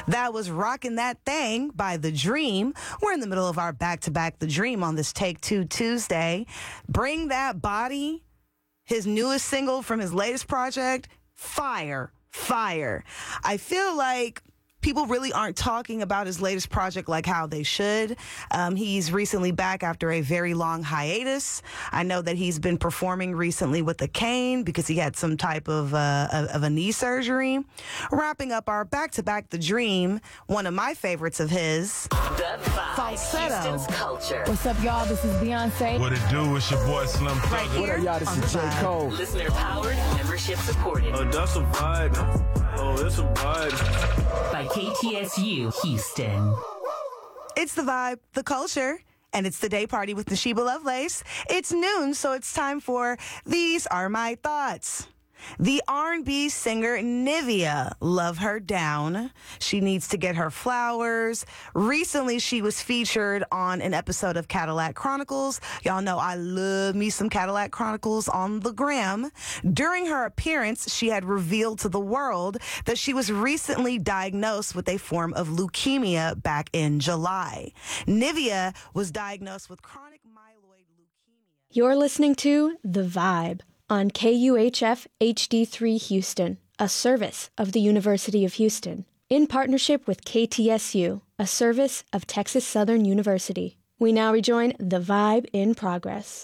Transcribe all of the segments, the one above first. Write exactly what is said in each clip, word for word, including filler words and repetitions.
That was Rockin' That Thing by The Dream. We're in the middle of our back-to-back The Dream on this Take Two Tuesday. Bring That Body, his newest single from his latest project, fire, fire. I feel like people really aren't talking about his latest project like how they should. Um, he's recently back after a very long hiatus. I know that he's been performing recently with a cane because he had some type of, uh, of a knee surgery. Wrapping up our back-to-back The Dream, one of my favorites of his, The Vibe, Falsetto. Houston's culture. What's up, y'all? This is Beyonce. What it do? It's your boy Slim Thug. Right here What up, y'all? This on is The J. Vibe. Cole. Listener powered, membership supported. Oh, that's a vibe. Oh, that's a vibe. By K T S U Houston. It's The Vibe, the culture, and it's the day party with Nashiba Lovelace. It's noon, so it's time for These Are My Thoughts. The R and B singer Nivea, love her down. She needs to get her flowers. Recently, she was featured on an episode of Cadillac Chronicles. Y'all know I love me some Cadillac Chronicles on the gram. During her appearance, she had revealed to the world that she was recently diagnosed with a form of leukemia back in July. Nivea was diagnosed with chronic myeloid leukemia. You're listening to The Vibe on K U H F H D three Houston, a service of the University of Houston, in partnership with K T S U, a service of Texas Southern University. We now rejoin The Vibe in progress.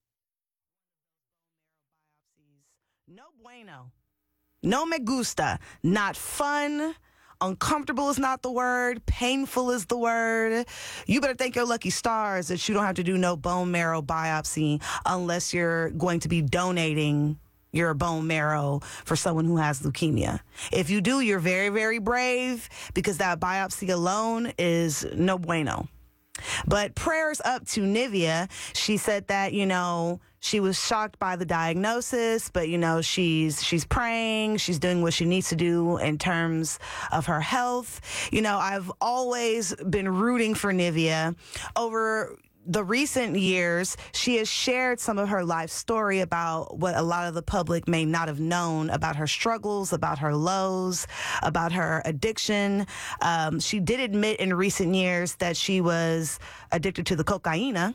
No bueno. No me gusta. Not fun. Uncomfortable is not the word. Painful is the word. You better thank your lucky stars that you don't have to do no bone marrow biopsy unless you're going to be donating your bone marrow for someone who has leukemia. If you do, you're very, very brave because that biopsy alone is no bueno. But prayers up to Nivea. She said that, you know, she was shocked by the diagnosis, but, you know, she's she's praying. She's doing what she needs to do in terms of her health. You know, I've always been rooting for Nivea. Over the recent years, she has shared some of her life story about what a lot of the public may not have known about her struggles, about her lows, about her addiction. Um, she did admit in recent years that she was addicted to the cocaine.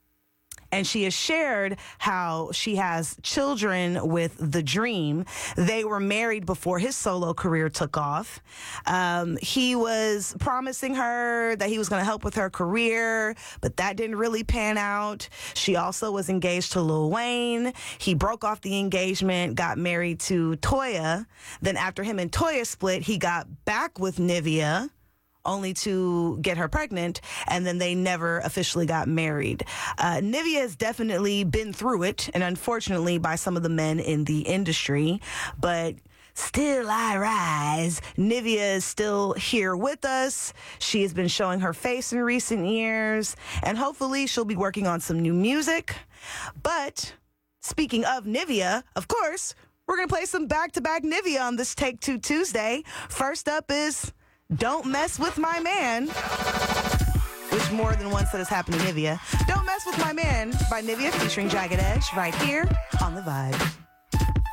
And she has shared how she has children with The Dream. They were married before his solo career took off. Um, he was promising her that he was going to help with her career, but that didn't really pan out. She also was engaged to Lil Wayne. He broke off the engagement, got married to Toya. Then after him and Toya split, he got back with Nivea, only to get her pregnant, and then they never officially got married. Uh, Nivea has definitely been through it, and unfortunately by some of the men in the industry, but still I rise. Nivea is still here with us. She has been showing her face in recent years, and hopefully she'll be working on some new music. But speaking of Nivea, of course, we're going to play some back-to-back Nivea on this Take Two Tuesday. First up is Don't Mess With My Man, which more than once that has happened to Nivea. Don't Mess With My Man by Nivea featuring Jagged Edge right here on The Vibe.